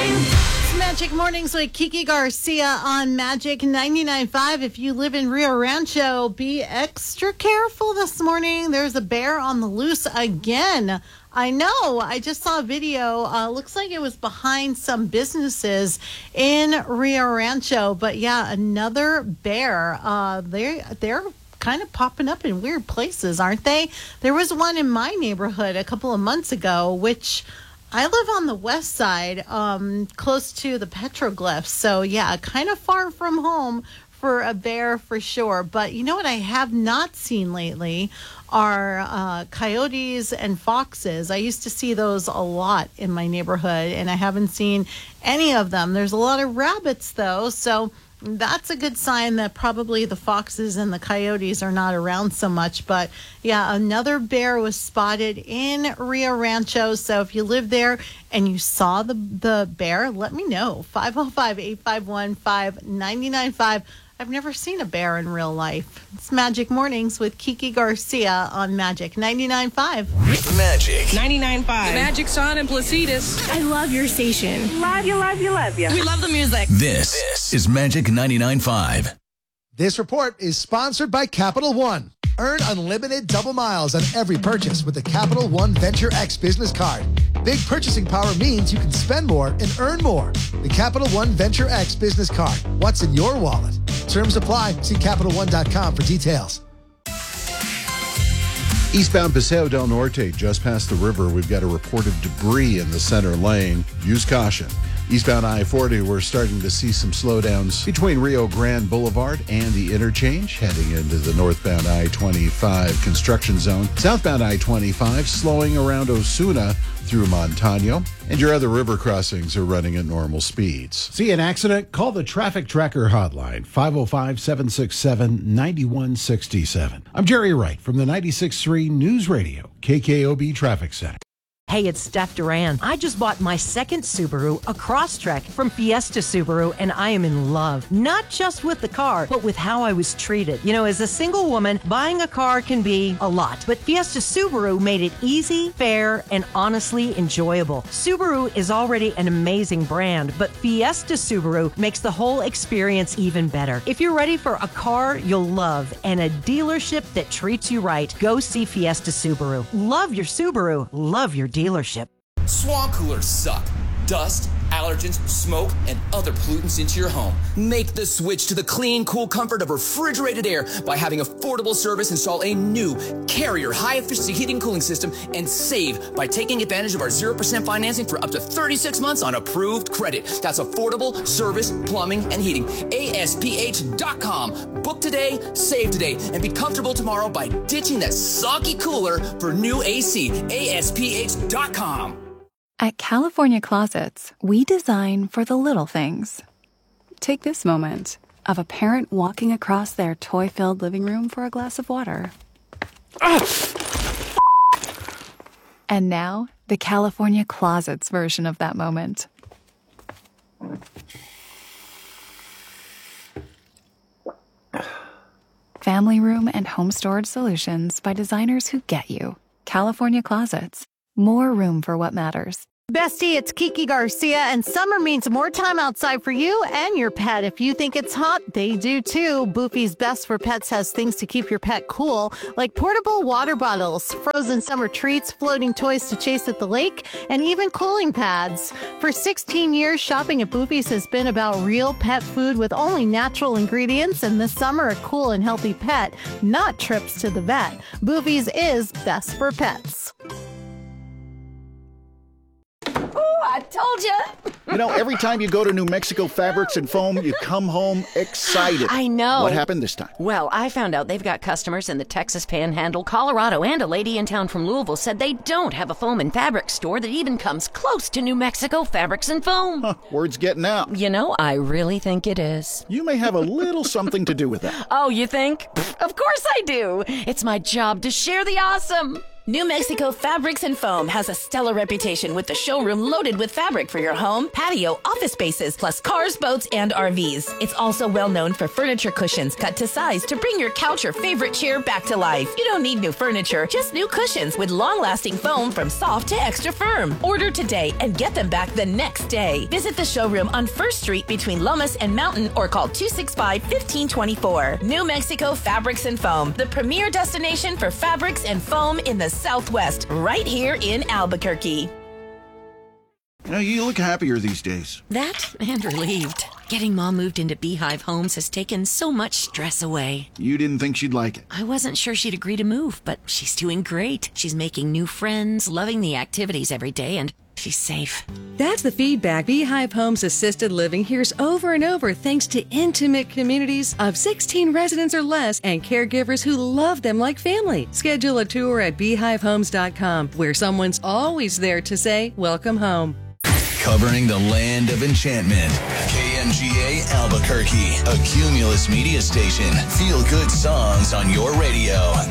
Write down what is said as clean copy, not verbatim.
It's Magic Mornings with Kiki Garcia on Magic 99.5. If you live in Rio Rancho, be extra careful this morning. There's a bear on the loose again. I know. I just saw a video. Looks like it was behind some businesses in Rio Rancho. But yeah, another bear. They're kind of popping up in weird places, aren't they? There was one in my neighborhood a couple of months ago, which I live on the west side, close to the petroglyphs. So yeah, kind of far from home for a bear for sure. But you know what I have not seen lately are coyotes and foxes. I used to see those a lot in my neighborhood, and I haven't seen any of them. There's a lot of rabbits though, so that's a good sign that probably the foxes and the coyotes are not around so much. But yeah, another bear was spotted in Rio Rancho. So if you live there and you saw the bear, let me know. 505-851-5995. I've never seen a bear in real life. It's Magic Mornings with Kiki Garcia on Magic 99.5. Magic 99.5. Magic's on in Placitas. I love your station. Love you, love you, love you. We love the music. This is Magic 99.5. This report is sponsored by Capital One. Earn unlimited double miles on every purchase with the Capital One Venture X business card. Big purchasing power means you can spend more and earn more. The Capital One Venture X business card. What's in your wallet? Terms apply. See CapitalOne.com for details. Eastbound Paseo del Norte, just past the river, we've got a report of debris in the center lane. Use caution. Eastbound I-40, we're starting to see some slowdowns between Rio Grande Boulevard and the interchange, heading into the northbound I-25 construction zone. Southbound I-25 slowing around Osuna through Montano, and your other river crossings are running at normal speeds. See an accident? Call the Traffic Tracker hotline, 505-767-9167. I'm Jerry Wright from the 96.3 News Radio, KKOB Traffic Center. Hey, it's Steph Duran. I just bought my second Subaru, a Crosstrek from Fiesta Subaru, and I am in love. Not just with the car, but with how I was treated. You know, as a single woman, buying a car can be a lot, but Fiesta Subaru made it easy, fair, and honestly enjoyable. Subaru is already an amazing brand, but Fiesta Subaru makes the whole experience even better. If you're ready for a car you'll love and a dealership that treats you right, go see Fiesta Subaru. Love your Subaru. Love your dealership. Swamp coolers suck. Dust, allergens, smoke, and other pollutants into your home. Make the switch to the clean, cool comfort of refrigerated air by having affordable service install a new Carrier high-efficiency heating and cooling system and save by taking advantage of our 0% financing for up to 36 months on approved credit. That's affordable service, plumbing, and heating. ASPH.com. Book today, save today, and be comfortable tomorrow by ditching that soggy cooler for new AC. ASPH.com. At California Closets, we design for the little things. Take this moment of a parent walking across their toy-filled living room for a glass of water. And now, the California Closets version of that moment. Family room and home storage solutions by designers who get you. California Closets. More room for what matters. Bestie, it's Kiki Garcia, and summer means more time outside for you and your pet. If you think it's hot, they do too. Boofy's Best for Pets has things to keep your pet cool, like portable water bottles, frozen summer treats, floating toys to chase at the lake, and even cooling pads. For 16 years, shopping at Boofy's has been about real pet food with only natural ingredients, and this summer, a cool and healthy pet, not trips to the vet. Boofy's is best for pets. Oh, I told you. You know, every time you go to New Mexico Fabrics and Foam, you come home excited. I know. What happened this time? Well, I found out they've got customers in the Texas Panhandle, Colorado, and a lady in town from Louisville said they don't have a foam and fabric store that even comes close to New Mexico Fabrics and Foam. Huh, word's getting out. You know, I really think it is. You may have a little something to do with that. Oh, you think? Of course I do. It's my job to share the awesome. New Mexico Fabrics and Foam has a stellar reputation with the showroom loaded with fabric for your home, patio, office spaces, plus cars, boats, and RVs. It's also well known for furniture cushions cut to size to bring your couch or favorite chair back to life. You don't need new furniture, just new cushions with long-lasting foam from soft to extra firm. Order today and get them back the next day. Visit the showroom on 1st Street between Lomas and Mountain or call 265-1524. New Mexico Fabrics and Foam, the premier destination for fabrics and foam in the Southwest, right here in Albuquerque. You look happier these days. That and relieved. Getting Mom moved into Beehive Homes has taken so much stress away. You didn't think she'd like it. I wasn't sure she'd agree to move, but she's doing great. She's making new friends, loving the activities every day, and she's safe. That's the feedback Beehive Homes Assisted Living hears over and over thanks to intimate communities of 16 residents or less and caregivers who love them like family. Schedule a tour at beehivehomes.com where someone's always there to say, welcome home. Covering the land of enchantment. KMGA Albuquerque, a Cumulus media station. Feel good songs on your radio.